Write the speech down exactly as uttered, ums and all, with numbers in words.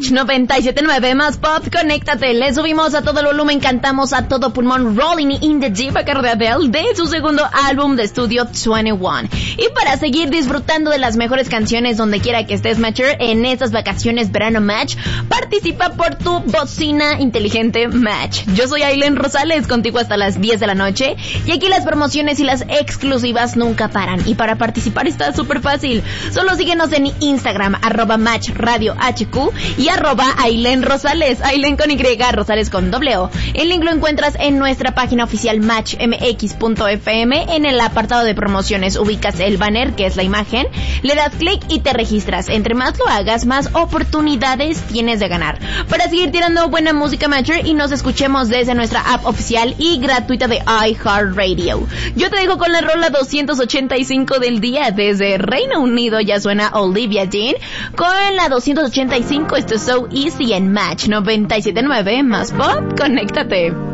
Match noventa y siete punto nueve más pop, conéctate. Le subimos a todo el volumen, cantamos a todo pulmón Rolling in the Deep a cargo de Adele de su segundo álbum de estudio veintiuno. Y para seguir disfrutando de las mejores canciones donde quiera que estés, Matcher, en estas vacaciones verano Match, participa por tu bocina inteligente Match. Yo soy Aileen Rosales, contigo hasta las diez de la noche, y aquí las promociones y las exclusivas nunca paran. Y para participar está súper fácil. Solo síguenos en Instagram, arroba Match Radio H Q y arroba Aileen Rosales, Aileen con Y, Rosales con doble O. El link lo encuentras en nuestra página oficial match m x punto f m. En el apartado de promociones ubicas el banner, que es la imagen, le das clic y te registras. Entre más lo hagas, más oportunidades tienes de ganar. Para seguir tirando buena música, Matcher, y nos escuchemos desde nuestra app oficial y gratuita de iHeartRadio. Yo te dejo con la rola doscientos ochenta y cinco del día. Desde Reino Unido ya suena Olivia Dean con la doscientos ochenta y cinco. Esto es So Easy en Match noventa y siete punto nueve más pop, conéctate.